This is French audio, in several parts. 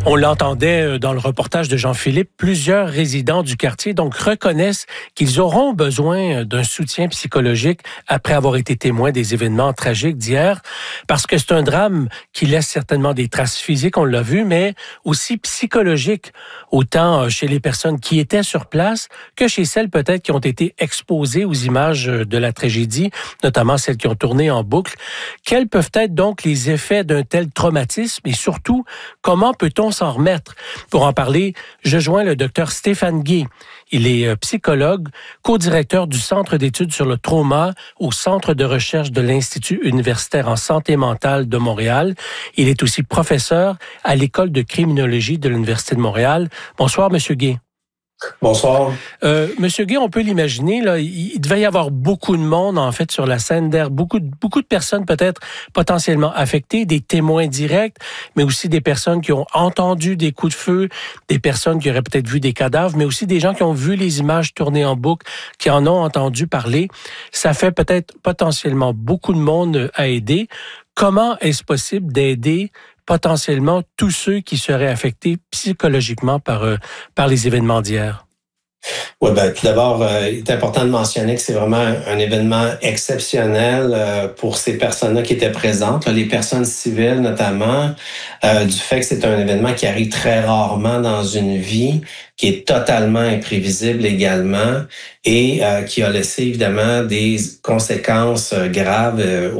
On l'entendait dans le reportage de Jean-Philippe, plusieurs résidents du quartier reconnaissent qu'ils auront besoin d'un soutien psychologique après avoir été témoins des événements tragiques d'hier, parce que c'est un drame qui laisse certainement des traces physiques, on l'a vu, mais aussi psychologiques, autant chez les personnes qui étaient sur place que chez celles peut-être qui ont été exposées aux images de la tragédie, notamment celles qui ont tourné en boucle. Quels peuvent être donc les effets d'un tel traumatisme et surtout, comment peut-on s'en remettre? Pour en parler, je joins le docteur Stéphane Guay. Il est psychologue, co-directeur du Centre d'études sur le trauma au Centre de recherche de l'Institut universitaire en santé mentale de Montréal. Il est aussi professeur à l'École de criminologie de l'Université de Montréal. Bonsoir, Monsieur Guay. Bonsoir. Monsieur Guay, on peut l'imaginer, là, il devait y avoir beaucoup de monde, en fait, sur la scène d'air. Beaucoup de personnes peut-être potentiellement affectées, des témoins directs, mais aussi des personnes qui ont entendu des coups de feu, des personnes qui auraient peut-être vu des cadavres, mais aussi des gens qui ont vu les images tourner en boucle, qui en ont entendu parler. Ça fait peut-être potentiellement beaucoup de monde à aider. Comment est-ce possible d'aider potentiellement tous ceux qui seraient affectés psychologiquement par les événements d'hier? Oui, tout d'abord, il est important de mentionner que c'est vraiment un événement exceptionnel pour ces personnes-là qui étaient présentes, là, les personnes civiles notamment, du fait que c'est un événement qui arrive très rarement dans une vie, qui est totalement imprévisible également et qui a laissé évidemment des conséquences graves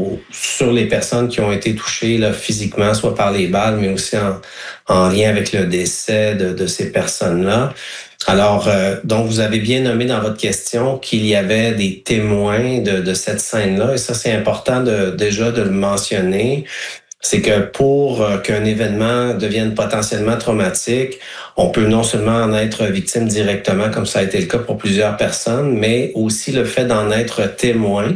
sur les personnes qui ont été touchées là, physiquement, soit par les balles, mais aussi en lien avec le décès de ces personnes-là. Alors, donc, vous avez bien nommé dans votre question qu'il y avait des témoins de cette scène-là, et ça, c'est important déjà de le mentionner. C'est que pour qu'un événement devienne potentiellement traumatique, on peut non seulement en être victime directement, comme ça a été le cas pour plusieurs personnes, mais aussi le fait d'en être témoin.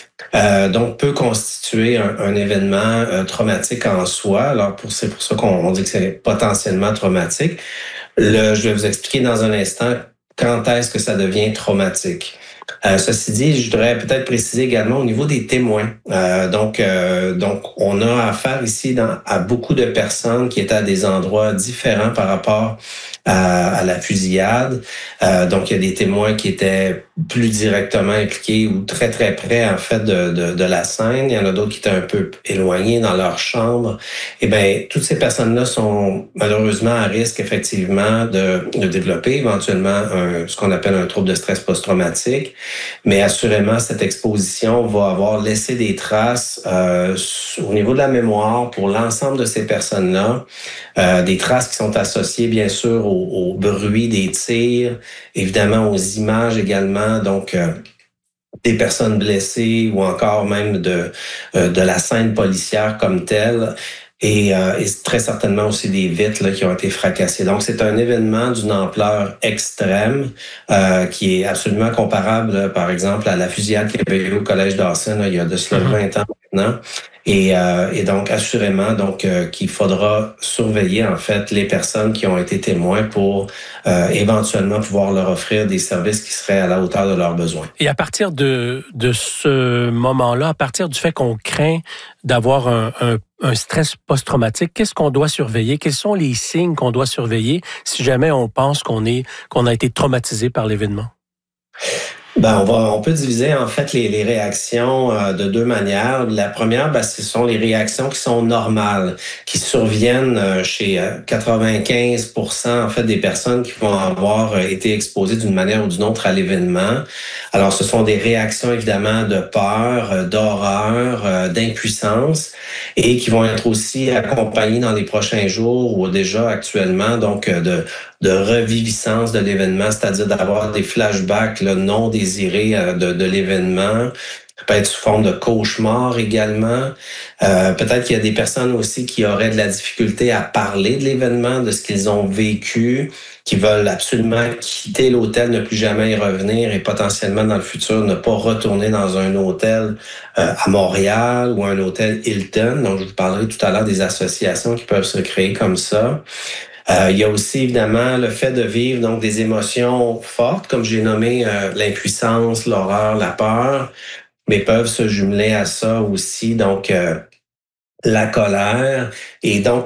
Donc, peut constituer un événement traumatique en soi. Alors, c'est pour ça qu'on dit que c'est potentiellement traumatique. Je vais vous expliquer dans un instant quand est-ce que ça devient traumatique. Ceci dit, je voudrais peut-être préciser également au niveau des témoins. Donc, on a affaire ici à beaucoup de personnes qui étaient à des endroits différents par rapport à la fusillade. Donc, il y a des témoins qui étaient plus directement impliqués ou très, très près, en fait, de la scène. Il y en a d'autres qui étaient un peu éloignés dans leur chambre. Eh bien, toutes ces personnes-là sont malheureusement à risque, effectivement, de développer éventuellement ce qu'on appelle un trouble de stress post-traumatique. Mais assurément, cette exposition va avoir laissé des traces au niveau de la mémoire pour l'ensemble de ces personnes-là. Des traces qui sont associées, bien sûr, au bruit des tirs, évidemment aux images également, donc des personnes blessées ou encore même de la scène policière comme telle. Et très certainement aussi des vitres là, qui ont été fracassées. Donc, c'est un événement d'une ampleur extrême qui est absolument comparable, par exemple, à la fusillade qu'il y avait eu au Collège Dawson il y a de cela 20 ans maintenant. Et donc, assurément, qu'il faudra surveiller, en fait, les personnes qui ont été témoins pour éventuellement pouvoir leur offrir des services qui seraient à la hauteur de leurs besoins. Et à partir de ce moment-là, à partir du fait qu'on craint d'avoir un stress post-traumatique, qu'est-ce qu'on doit surveiller? Quels sont les signes qu'on doit surveiller si jamais on pense qu'on a été traumatisé par l'événement? On peut diviser en fait les réactions de deux manières. La première, ce sont les réactions qui sont normales, qui surviennent chez 95% en fait des personnes qui vont avoir été exposées d'une manière ou d'une autre à l'événement. Alors, ce sont des réactions évidemment de peur, d'horreur, d'impuissance, et qui vont être aussi accompagnées dans les prochains jours ou déjà actuellement de reviviscence de l'événement, c'est-à-dire d'avoir des flashbacks là, non désirés de l'événement. Ça peut être sous forme de cauchemar également. Peut-être qu'il y a des personnes aussi qui auraient de la difficulté à parler de l'événement, de ce qu'ils ont vécu, qui veulent absolument quitter l'hôtel, ne plus jamais y revenir et potentiellement dans le futur ne pas retourner dans un hôtel à Montréal ou un hôtel Hilton. Donc, je vous parlerai tout à l'heure des associations qui peuvent se créer comme ça. Il y a aussi évidemment le fait de vivre donc des émotions fortes, comme j'ai nommé l'impuissance, l'horreur, la peur, mais peuvent se jumeler à ça aussi donc la colère et donc